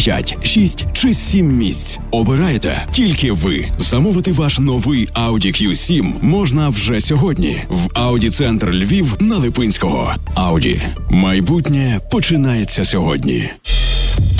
5, 6 чи 7 місць. Обирайте тільки ви. Замовити ваш новий Audi Q7 можна вже сьогодні в Audi Центр Львів на Липинського. Audi. Майбутнє починається сьогодні.